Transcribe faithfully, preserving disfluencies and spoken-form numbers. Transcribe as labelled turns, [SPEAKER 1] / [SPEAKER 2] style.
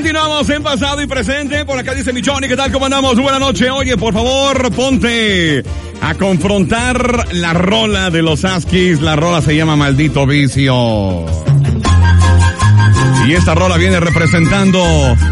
[SPEAKER 1] Continuamos en pasado y presente. Por acá dice mi Johnny, ¿qué tal? ¿Cómo andamos? Buenas noches. Oye, por favor, ponte a confrontar la rola de los Huskies. La rola se llama Maldito Vicio. Y esta rola viene representando